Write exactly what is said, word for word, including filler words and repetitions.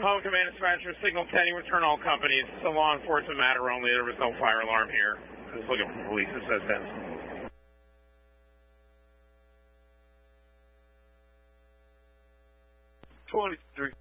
Home Command Dispatcher, Signal ten, you return all companies. It's a law enforcement matter only. There was no fire alarm here. I was looking for police. It says that. twenty-three.